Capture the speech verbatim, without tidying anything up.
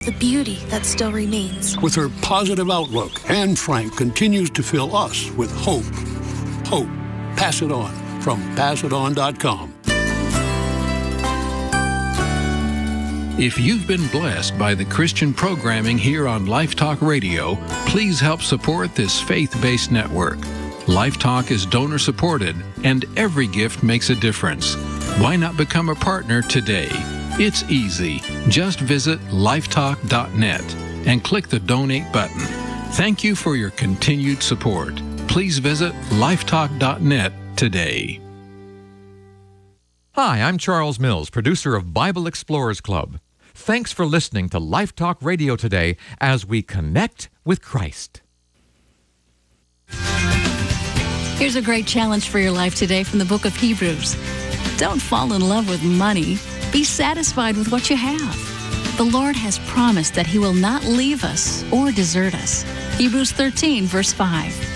the beauty that still remains. With her positive outlook, Anne Frank continues to fill us with hope. Hope. Pass it on from pass it on dot com. If you've been blessed by the Christian programming here on Life Talk Radio, please help support this faith-based network. Life Talk is donor-supported, and every gift makes a difference. Why not become a partner today? It's easy. Just visit lifetalk dot net and click the Donate button. Thank you for your continued support. Please visit lifetalk dot net today. Hi, I'm Charles Mills, producer of Bible Explorers Club. Thanks for listening to Life Talk Radio today as we connect with Christ. Here's a great challenge for your life today from the book of Hebrews. Don't fall in love with money. Be satisfied with what you have. The Lord has promised that He will not leave us or desert us. Hebrews thirteen, verse five.